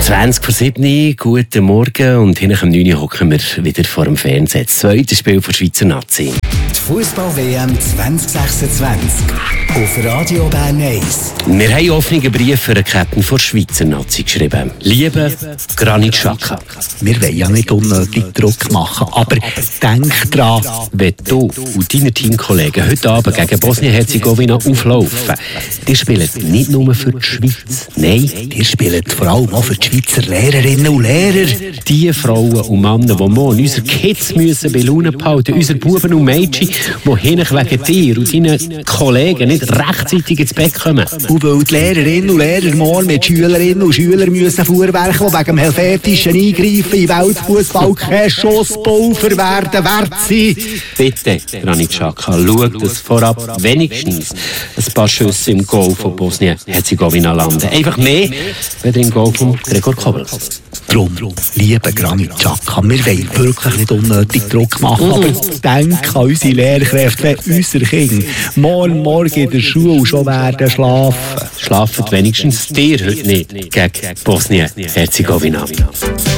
20:07, guten Morgen und hinter dem 9 hocken wir wieder vor dem Fernseher. Das zweite Spiel der Schweizer Nazi. Die Fußball-WM 2026 auf Radio Bern 1. Wir haben einen offenen Brief für den Captain der Schweizer Nazi geschrieben. Liebe Granit Xhaka. Wir wollen ja nicht unnötig Druck machen, aber denk dran, Wenn du und deine Teamkollegen heute Abend gegen Bosnien-Herzegowina auflaufen, die spielen nicht nur für die Schweiz, nein, ihr spielt vor allem auch für die Schweizer Lehrerinnen und Lehrer. die Frauen und Männer, die morgen unsere Kids müssen bei Laune behalten, unsere Buben und Mädchen, die hinten wegen dir und deinen Kollegen nicht rechtzeitig ins Bett kommen. Und weil die Lehrerinnen und Lehrer morgen mit Schülerinnen und Schülern müssen vorwerken, die wegen dem helvetischen Eingreifen in Weltfußball kein Schusspulver werden wert sein. Bitte, Granit Xhaka, schau, dass vorab wenigstens ein paar Schüsse im Goal von Bosnien-Herzegowina landen. Einfach mehr, wenn im Goal von Gregor Kobel. Drum, liebe Granit Xhaka, wir wollen wirklich nicht unnötig Druck machen, aber denk an unsere Lehrkräfte, wenn unsere Kinder morgen in der Schule schon werden schlafen. Schlafen wenigstens dir heute nicht gegen Bosnien-Herzegowina.